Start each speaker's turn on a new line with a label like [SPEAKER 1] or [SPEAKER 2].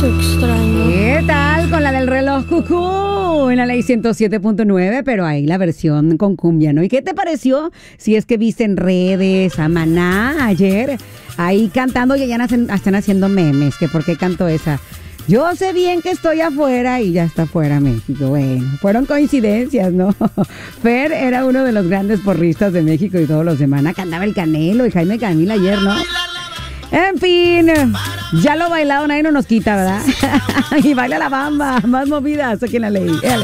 [SPEAKER 1] extraño.
[SPEAKER 2] ¿Qué tal con la del reloj cucú en la ley 107.9? Pero ahí la versión con cumbia, ¿no? ¿Y qué te pareció? Si es que viste en redes a Maná ayer ahí cantando y ya están haciendo memes, que por qué canto esa. Yo sé bien que estoy afuera y ya está afuera México. Bueno, fueron coincidencias, ¿no? Fer era uno de los grandes porristas de México y todos los demás. Cantaba el Canelo y Jaime Camil ayer, ¿no? En fin, ya lo bailado nadie no nos quita, ¿verdad? Y baila la bamba, más movidas aquí en la ley.